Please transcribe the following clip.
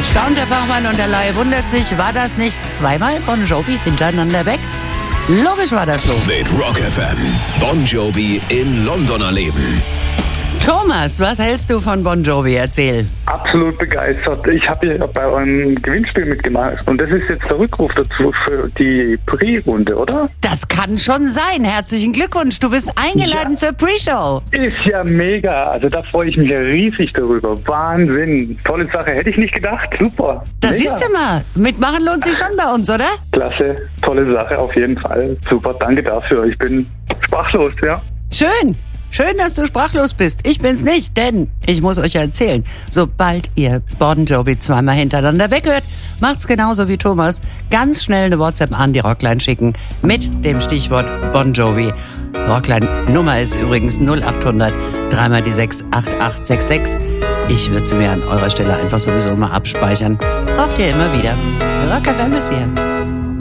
staunt der Fachmann und der Laie wundert sich, war das nicht zweimal Bon Jovi hintereinander weg? Logisch war das so. Mit Rock FM. Bon Jovi in London erleben. Thomas, was hältst du von Bon Jovi? Erzähl. Absolut begeistert. Ich habe ja bei eurem Gewinnspiel mitgemacht und das ist jetzt der Rückruf dazu für die Pre-Runde, oder? Das kann schon sein. Herzlichen Glückwunsch. Du bist eingeladen zur Pre-Show. Ist ja mega. Also da freue ich mich ja riesig darüber. Wahnsinn. Tolle Sache. Hätte ich nicht gedacht. Super. Das mega. siehst du mal. Mitmachen lohnt sich schon bei uns, oder? Klasse. Tolle Sache auf jeden Fall. Super. Danke dafür. Ich bin sprachlos, ja. Schön. Schön, dass du sprachlos bist. Ich bin's nicht, denn ich muss euch ja erzählen, sobald ihr Bon Jovi zweimal hintereinander weghört, macht's genauso wie Thomas. Ganz schnell eine WhatsApp an die Rockline schicken mit dem Stichwort Bon Jovi. Rockline-Nummer ist übrigens 0800 3 die 6 8866. Ich würde sie mir an eurer Stelle einfach sowieso mal abspeichern. Braucht ihr immer wieder. Rock FM ist hier.